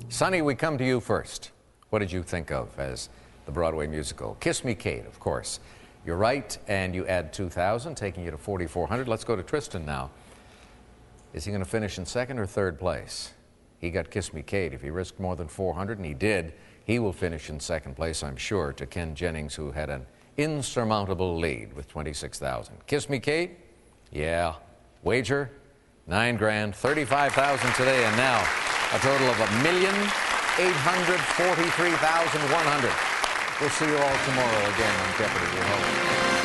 Sonny, we come to you first. What did you think of as the Broadway musical? Kiss Me, Kate, of course. You're right, and you add 2,000, taking you to 4,400. Let's go to Tristan now. Is he going to finish in second or third place? He got Kiss Me, Kate. If he risked more than 400, and he did, he will finish in second place, I'm sure, to Ken Jennings, who had an insurmountable lead with 26,000. Kiss Me, Kate? Yeah. Wager? 9 grand, 35,000 today, and now a total of $1,843,100. We'll see you all tomorrow again on Jeopardy!